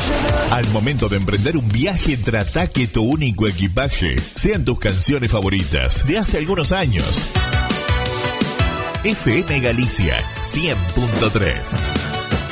Al momento de emprender un viaje, trata que tu único equipaje sean tus canciones favoritas de hace algunos años. FM Galicia 100.3